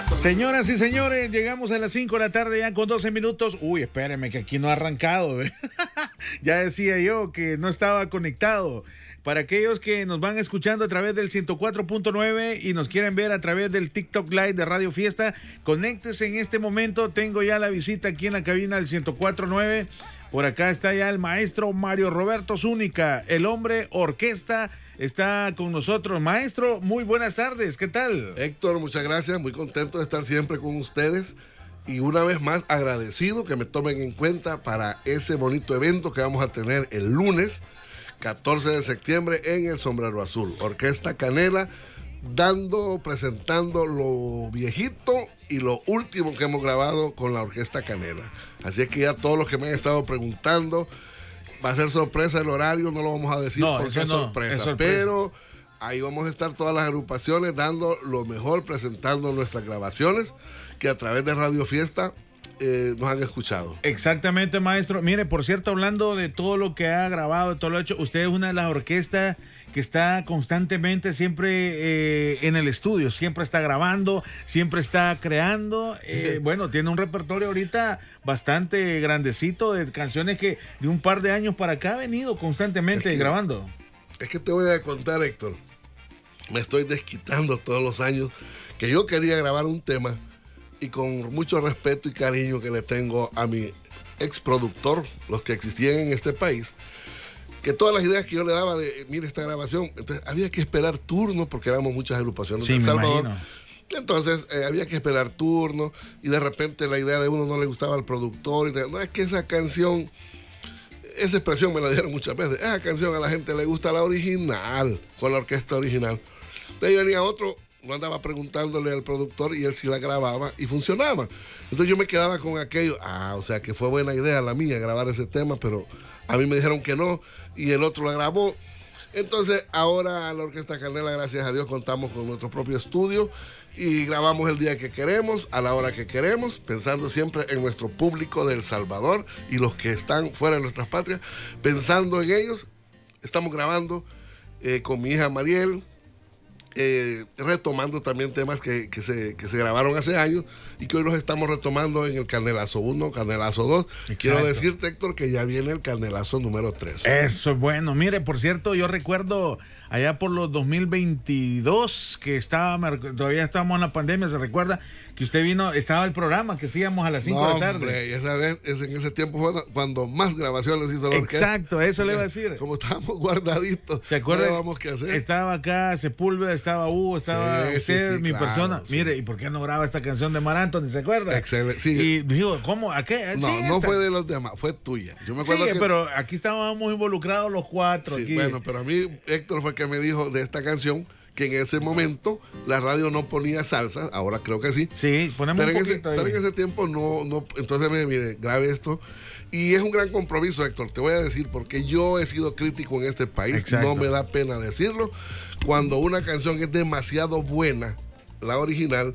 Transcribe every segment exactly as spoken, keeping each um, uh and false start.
Señoras y señores, llegamos a las cinco de la tarde ya con doce minutos. Uy, espérenme que aquí no ha arrancado. Ya decía yo que no estaba conectado. Para aquellos que nos van escuchando a través del ciento cuatro punto nueve y nos quieren ver a través del TikTok Live de Radio Fiesta, conéctese en este momento. Tengo ya la visita aquí en la cabina del ciento cuatro punto nueve. Por acá está ya el maestro Mario Roberto Zúñiga, el hombre orquesta. Está con nosotros. Maestro, muy buenas tardes, ¿qué tal? Héctor, muchas gracias, muy contento de estar siempre con ustedes y una vez más agradecido que me tomen en cuenta para ese bonito evento que vamos a tener el lunes catorce de septiembre en el Sombrero Azul. Orquesta Canela, dando, presentando lo viejito y lo último que hemos grabado con la Orquesta Canela. Así es que ya todos los que me han estado preguntando, va a ser sorpresa el horario, no lo vamos a decir no, porque es, no, sorpresa, es sorpresa, pero ahí vamos a estar todas las agrupaciones dando lo mejor, presentando nuestras grabaciones que a través de Radio Fiesta eh, nos han escuchado. Exactamente, maestro. Mire, por cierto, hablando de todo lo que ha grabado, de todo lo hecho, usted es una de las orquestas que está constantemente siempre eh, en el estudio, siempre está grabando, siempre está creando. Eh, bueno, tiene un repertorio ahorita bastante grandecito de canciones que de un par de años para acá ha venido constantemente es que, grabando. Es que te voy a contar, Héctor, me estoy desquitando todos los años que yo quería grabar un tema y con mucho respeto y cariño que le tengo a mi ex productor, los que existían en este país, que todas las ideas que yo le daba de, mire esta grabación, entonces había que esperar turnos porque éramos muchas agrupaciones sí, de El Salvador. Imagino. Entonces eh, había que esperar turnos y de repente la idea de uno no le gustaba al productor. Y de, no, es que esa canción, esa expresión me la dieron muchas veces, esa canción a la gente le gusta la original, con la orquesta original. De ahí venía otro, no andaba preguntándole al productor y él sí la grababa y funcionaba. Entonces yo me quedaba con aquello, ah, o sea que fue buena idea la mía grabar ese tema, pero a mí me dijeron que no y el otro la grabó. Entonces ahora la Orquesta Canela, gracias a Dios, contamos con nuestro propio estudio y grabamos el día que queremos, a la hora que queremos, pensando siempre en nuestro público de El Salvador y los que están fuera de nuestras patrias, pensando en ellos. Estamos grabando eh, con mi hija Mariel, Eh, retomando también temas que, que, se, que se grabaron hace años y que hoy los estamos retomando en el Canelazo uno, Canelazo dos. Exacto. Quiero decirte, Héctor, que ya viene el Canelazo número tres. Eso es bueno. Mire, por cierto, yo recuerdo allá por los dos mil veintidós que estaba, todavía estábamos en la pandemia, ¿se recuerda? Que usted vino, estaba el programa que hacíamos a las cinco no, de la tarde. Hombre, y esa vez, es, en ese tiempo fue cuando más grabaciones hizo la orquesta. Exacto, eso le iba a decir. Como estábamos guardaditos, ¿se acuerda? No sabíamos qué hacer. Estaba acá Sepúlveda, estaba Hugo, estaba sí, usted, sí, sí, mi claro, persona. Sí. Mire, ¿y por qué no graba esta canción de Mar Anthony? ¿Se acuerda? Excelente. Sí. Y digo, ¿cómo? ¿A qué? No, sí, no esta. fue de los demás, fue tuya. Yo me acuerdo sí, que... pero aquí estábamos involucrados los cuatro. Sí, aquí. bueno, pero a mí Héctor fue el que me dijo de esta canción que en ese momento la radio no ponía salsa, ahora creo que sí. Sí, ponemos pero un en ese, poquito ahí. Pero en ese tiempo no, no, entonces mire, mire, grabe esto. Y es un gran compromiso, Héctor, te voy a decir, porque yo he sido crítico en este país, exacto. No me da pena decirlo. Cuando una canción es demasiado buena, la original,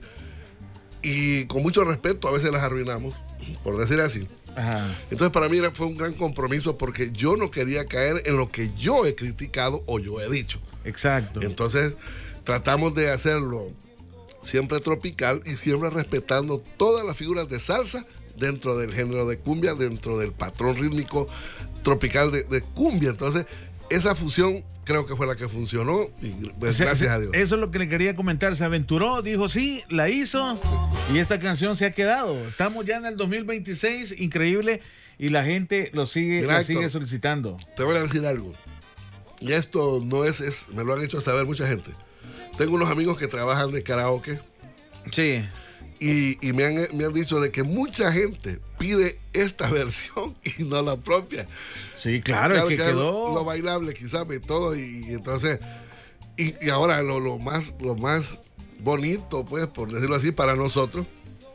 y con mucho respeto a veces las arruinamos, por decir así. Ajá. Entonces para mí fue un gran compromiso porque yo no quería caer en lo que yo he criticado o yo he dicho. Exacto. Entonces tratamos de hacerlo siempre tropical y siempre respetando todas las figuras de salsa dentro del género de cumbia, dentro del patrón rítmico tropical de, de cumbia. Entonces esa fusión creo que fue la que funcionó y pues, se, gracias se, a Dios. Eso es lo que le quería comentar. Se aventuró, dijo sí, la hizo y esta canción se ha quedado. Estamos ya en el dos mil veintiséis, increíble, y la gente lo sigue, Mira, lo Héctor, sigue solicitando. Te voy a decir algo. Y esto no es, es, me lo han hecho saber mucha gente. Tengo unos amigos que trabajan de karaoke. Sí. Y, y me, han, me han dicho de que mucha gente pide esta versión y no la propia. Sí, claro, claro es que, que quedó... Lo, lo bailable quizás y todo. Y, y entonces, y, y ahora lo, lo, más, lo más bonito, pues, por decirlo así, para nosotros,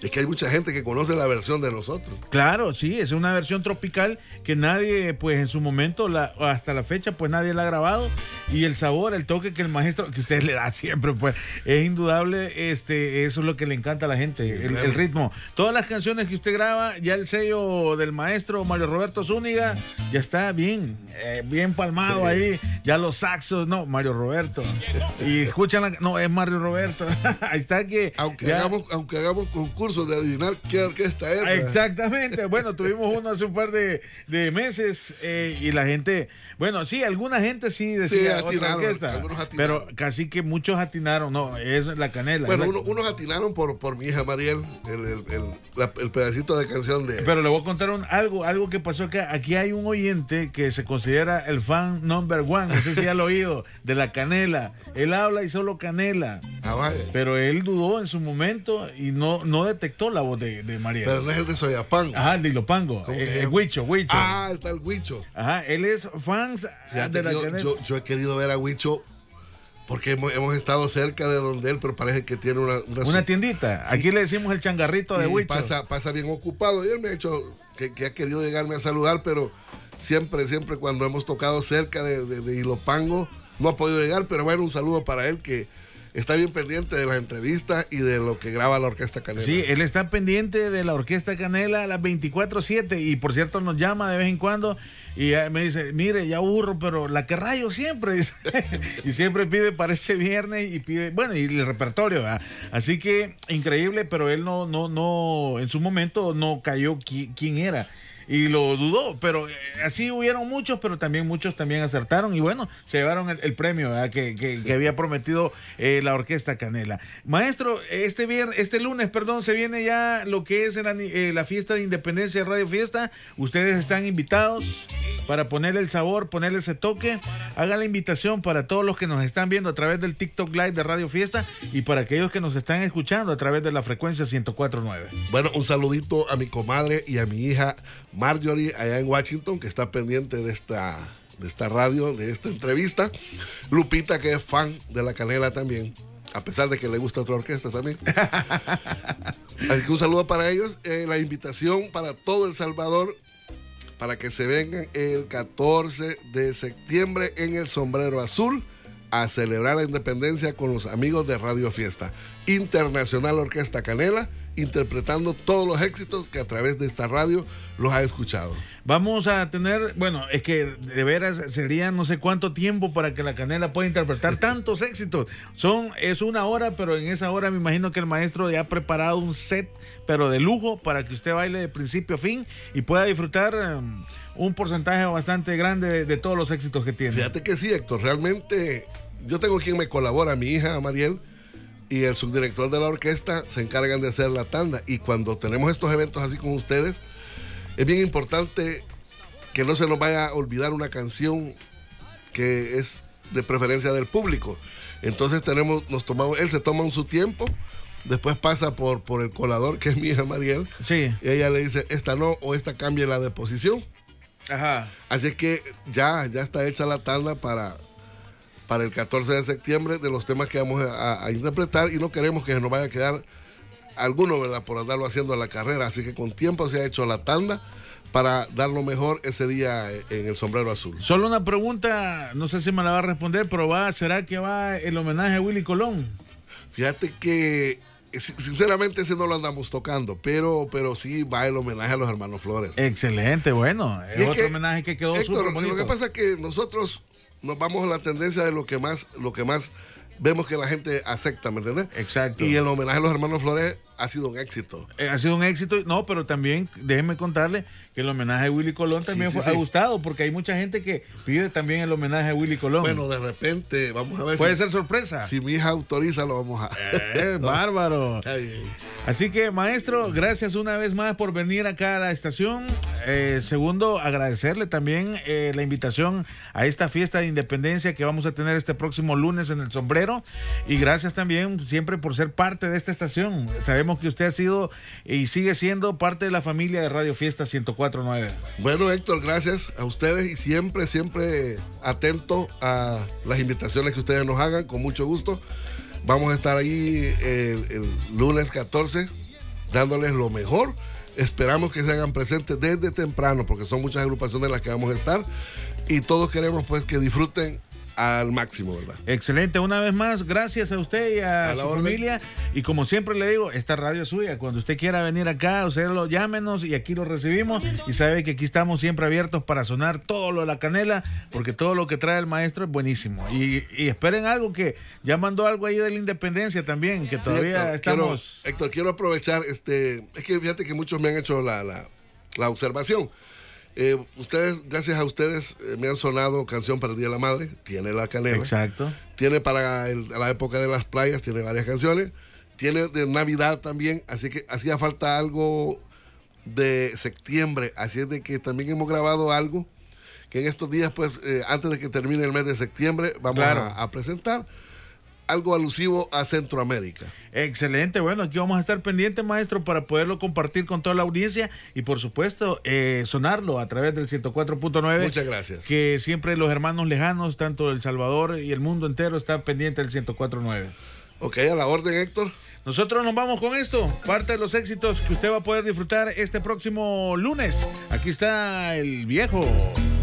Es que hay mucha gente que conoce la versión de nosotros. Claro, sí, es una versión tropical que nadie, pues en su momento, la, hasta la fecha, pues nadie la ha grabado. Y el sabor, el toque que el maestro, que usted le da siempre, pues es indudable, este, eso es lo que le encanta a la gente, sí, el, claro. el ritmo. Todas las canciones que usted graba, ya el sello del maestro Mario Roberto Zúñiga, ya está bien, eh, bien palmado sí. ahí. Ya los saxos, no, Mario Roberto. Y escuchan, la, no, es Mario Roberto. Ahí está que... Aunque, ya, hagamos, aunque hagamos concursos de adivinar qué orquesta es. Exactamente. Bueno, tuvimos uno hace un par de, de meses eh, y la gente, bueno, sí, alguna gente sí decía sí, otra orquesta, pero casi que muchos atinaron, no, es la Canela. Bueno, la... uno, unos atinaron por, por mi hija Mariel, el, el, el, la, el pedacito de canción de... Pero le voy a contar un, algo, algo que pasó acá. Aquí hay un oyente que se considera el fan number one, no sé si ya lo oído, de la Canela. Él habla y solo Canela. Ah, vaya. Pero él dudó en su momento y no, no detectó la voz de, de Mariel. Pero no es el de Soyapango. Ajá, el de Ilopango. El, el Huicho, Huicho. Ah, está el Huicho. Ajá, él es fans Fíjate, de la yo, Canela. Yo, yo he querido ver a Huicho porque hemos, hemos estado cerca de donde él, pero parece que tiene una... Una, una tiendita. Sí. Aquí le decimos el changarrito de Huicho. Pasa, pasa bien ocupado. Y él me ha dicho que, que ha querido llegarme a saludar, pero siempre, siempre cuando hemos tocado cerca de, de, de Ilopango, no ha podido llegar, pero bueno, un saludo para él que está bien pendiente de las entrevistas y de lo que graba la Orquesta Canela. Sí, él está pendiente de la Orquesta Canela a las veinticuatro siete y por cierto nos llama de vez en cuando y me dice, mire, ya aburro, pero la que rayo siempre, dice. Y siempre pide para ese viernes y pide, bueno, y el repertorio, ¿verdad? Así que increíble, pero él no, no, no, en su momento no cayó qui, quién era. Y lo dudó, pero eh, así hubieron muchos, pero también muchos también acertaron y bueno, se llevaron el, el premio que, que, que había prometido eh, la Orquesta Canela. Maestro, este viernes, este lunes, perdón, se viene ya lo que es la, eh, la fiesta de independencia de Radio Fiesta. Ustedes están invitados para ponerle el sabor, ponerle ese toque. Hagan la invitación para todos los que nos están viendo a través del TikTok Live de Radio Fiesta y para aquellos que nos están escuchando a través de la frecuencia ciento cuatro punto nueve. Bueno, un saludito a mi comadre y a mi hija Marjorie allá en Washington, que está pendiente de esta, de esta radio, de esta entrevista. Lupita, que es fan de la Canela también, a pesar de que le gusta otra orquesta también. Así que un saludo para ellos. Eh, la invitación para todo El Salvador para que se vengan el catorce de septiembre en el Sombrero Azul a celebrar la independencia con los amigos de Radio Fiesta. Internacional Orquesta Canela, interpretando todos los éxitos que a través de esta radio los ha escuchado. Vamos a tener, bueno, es que de veras sería no sé cuánto tiempo para que la Canela pueda interpretar tantos éxitos. Son, es una hora, pero en esa hora me imagino que el maestro ya ha preparado un set, pero de lujo, para que usted baile de principio a fin y pueda disfrutar um, un porcentaje bastante grande de, de todos los éxitos que tiene. Fíjate que sí, Héctor, realmente yo tengo quien me colabora, mi hija Mariel, y el subdirector de la orquesta se encargan de hacer la tanda. Y cuando tenemos estos eventos así con ustedes, es bien importante que no se nos vaya a olvidar una canción que es de preferencia del público. Entonces tenemos, nos tomamos, él se toma su tiempo, después pasa por, por el colador, que es mi hija Mariel, sí. Y ella le dice, esta no, o esta cambia la de posición. Ajá. Así que ya, ya está hecha la tanda para... para el catorce de septiembre de los temas que vamos a, a interpretar y no queremos que se nos vaya a quedar alguno, ¿verdad?, por andarlo haciendo a la carrera. Así que con tiempo se ha hecho la tanda para dar lo mejor ese día en el Sombrero Azul. Solo una pregunta, no sé si me la va a responder, pero va, ¿será que va el homenaje a Willy Colón? Fíjate que sinceramente ese no lo andamos tocando, pero, pero sí va el homenaje a los hermanos Flores. Excelente, bueno, es, es otro que, homenaje que quedó súper bonito. Lo que pasa es que nosotros nos vamos a la tendencia de lo que más, lo que más vemos que la gente acepta, ¿me entiendes? Exacto. Y el homenaje a los hermanos Flores ha sido un éxito. Eh, ha sido un éxito, no, pero también déjenme contarle que el homenaje a Willy Colón también sí, sí, fue, sí. ha gustado, porque hay mucha gente que pide también el homenaje a Willy Colón. Bueno, de repente, vamos a ver. Puede si, ser sorpresa. Si mi hija autoriza, lo vamos a... Eh, no. Bárbaro. Está bien. Así que, maestro, gracias una vez más por venir acá a la estación. Eh, segundo, agradecerle también eh, la invitación a esta fiesta de independencia que vamos a tener este próximo lunes en el Sombrero. Y gracias también siempre por ser parte de esta estación. Sabemos que usted ha sido y sigue siendo parte de la familia de Radio Fiesta ciento cuatro punto nueve. Bueno, Héctor, gracias a ustedes y siempre, siempre atento a las invitaciones que ustedes nos hagan, con mucho gusto. Vamos a estar ahí el, el lunes catorce dándoles lo mejor. Esperamos que se hagan presentes desde temprano, porque son muchas agrupaciones en las que vamos a estar, y todos queremos pues que disfruten al máximo, ¿verdad? Excelente, una vez más, gracias a usted y a, a su orden. Familia, y como siempre le digo, esta radio es suya, cuando usted quiera venir acá, usted lo llámenos y aquí lo recibimos, y sabe que aquí estamos siempre abiertos para sonar todo lo de la canela, porque todo lo que trae el maestro es buenísimo, y, y esperen algo, que ya mandó algo ahí de la Independencia también, que todavía sí, Héctor, estamos... Quiero, Héctor, quiero aprovechar, este, es que fíjate que muchos me han hecho la, la, la observación. Eh, ustedes, gracias a ustedes, eh, me han sonado Canción para el Día de la Madre, tiene la canela. Exacto. Tiene para el, la época de las playas, tiene varias canciones. Tiene de Navidad también, así que hacía falta algo de septiembre, así es de que también hemos grabado algo que en estos días, pues, eh, antes de que termine el mes de septiembre, vamos claro. a, a presentar. Algo alusivo a Centroamérica. Excelente, bueno, aquí vamos a estar pendientes, maestro, para poderlo compartir con toda la audiencia y por supuesto eh, sonarlo a través del ciento cuatro punto nueve. Muchas gracias. Que siempre los hermanos lejanos, tanto El Salvador y el mundo entero, están pendientes del ciento cuatro punto nueve. Ok, a la orden, Héctor. Nosotros nos vamos con esto, parte de los éxitos que usted va a poder disfrutar este próximo lunes. Aquí está el viejo.